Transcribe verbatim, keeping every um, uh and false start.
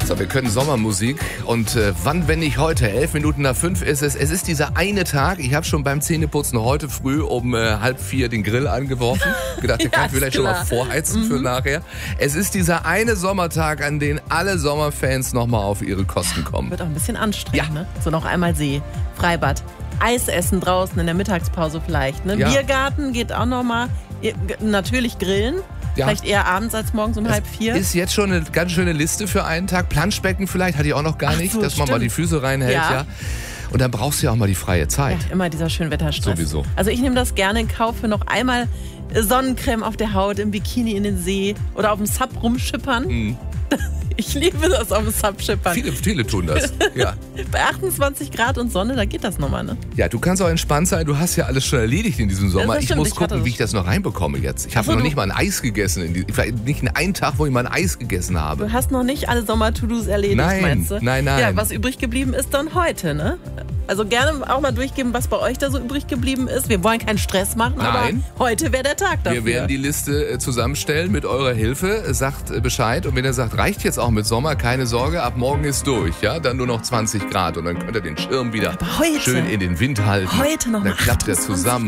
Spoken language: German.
So, wir können Sommermusik und äh, wann, wenn nicht heute? Elf Minuten nach fünf ist es. Es ist dieser eine Tag. Ich habe schon beim Zähneputzen heute früh um äh, halb vier den Grill angeworfen. Gedacht, der Ja, kann vielleicht schon klar. mal vorheizen Mhm. für nachher. Es ist dieser eine Sommertag, an den alle Sommerfans nochmal auf ihre Kosten kommen. Wird auch ein bisschen anstrengend, Ja. ne? So noch einmal See, Freibad, Eis essen draußen in der Mittagspause vielleicht, ne? Ja. Biergarten geht auch nochmal. Natürlich grillen. Ja. Vielleicht eher abends als morgens um halb vier. Ist jetzt schon eine ganz schöne Liste für einen Tag. Planschbecken vielleicht, hatte ich auch noch gar Ach nicht, so, dass man mal stimmt. die Füße reinhält. Ja. Ja. Und dann brauchst du ja auch mal die freie Zeit. Ja, immer dieser Schönwetterstress. Sowieso. Also ich nehme das gerne in Kauf für noch einmal Sonnencreme auf der Haut, im Bikini in den See oder auf dem Sub rumschippern. Mhm. Ich liebe das auf dem Sub schippern. Viele, viele tun das. Ja. Bei achtundzwanzig Grad und Sonne, da geht das nochmal, ne? Ja, du kannst auch entspannt sein. Du hast ja alles schon erledigt in diesem Sommer. das Ich stimmt, muss ich gucken, hatte wie ich das noch reinbekomme jetzt. Ich habe Ach so, noch du- nicht mal ein Eis gegessen. In die, vielleicht nicht einen Tag, wo ich mal ein Eis gegessen habe. Du hast noch nicht alle Sommer-To-Dos erledigt, Nein, meinst du? nein, nein. Ja, was übrig geblieben ist dann heute, ne? Also gerne auch mal durchgeben, was bei euch da so übrig geblieben ist. Wir wollen keinen Stress machen, Nein. aber heute wäre der Tag dafür. Wir werden die Liste äh, zusammenstellen mit eurer Hilfe. Sagt äh, Bescheid. Und wenn ihr sagt, reicht jetzt auch mit Sommer, keine Sorge, ab morgen ist durch. Ja, dann nur noch zwanzig Grad. Und dann könnt ihr den Schirm wieder heute. schön in den Wind halten. Heute noch Dann mal klappt der achtundzwanzig zusammen.